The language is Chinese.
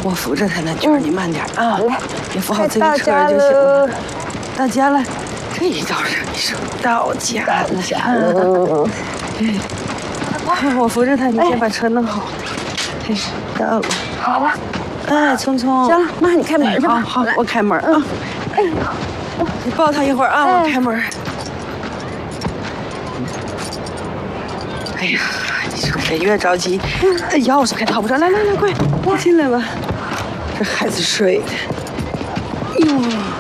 我扶着他呢，娟儿，你慢点啊，别扶好自行车就行了。到家了，这一道上你说到家了。我扶着他，你先把车弄好。到了。 好了。 哎，聪聪。 行了，妈，你开门去吧。 好，我开门啊。哎呦，你抱他一会儿啊，我开门。哎呀，你说这越着急，钥匙还掏不着。来，快进来吧。这孩子睡的，哟。